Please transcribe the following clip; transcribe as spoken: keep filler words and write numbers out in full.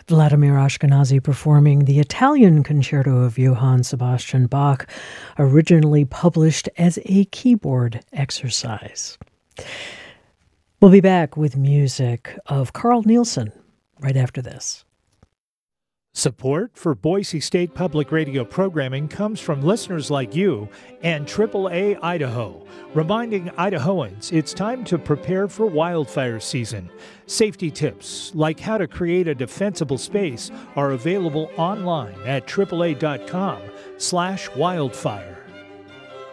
Vladimir Ashkenazy performing the Italian Concerto of Johann Sebastian Bach, originally published as a keyboard exercise. We'll be back with music of Carl Nielsen right after this. Support for Boise State Public Radio programming comes from listeners like you and triple A Idaho, reminding Idahoans it's time to prepare for wildfire season. Safety tips, like how to create a defensible space, are available online at triple A dot com slash wildfire.